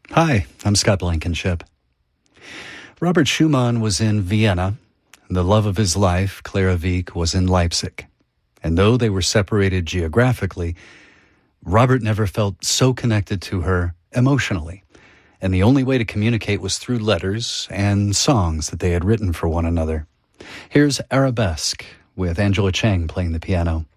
Hi, I'm Scott Blankenship. Robert Schumann was in Vienna. The love of his life, Clara Wieck, was in Leipzig. And though they were separated geographically, Robert never felt so connected to her emotionally. And the only way to communicate was through letters and songs that they had written for one another. Here's Arabesque with Angela Chang playing the piano.